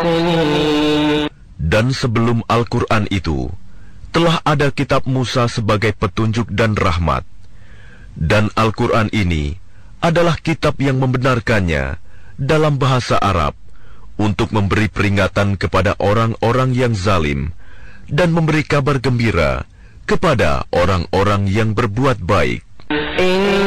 Dan sebelum Al-Quran itu, telah ada kitab Musa sebagai petunjuk dan rahmat. Dan Al-Quran ini adalah kitab yang membenarkannya dalam bahasa Arab untuk memberi peringatan kepada orang-orang yang zalim dan memberi kabar gembira kepada orang-orang yang berbuat baik.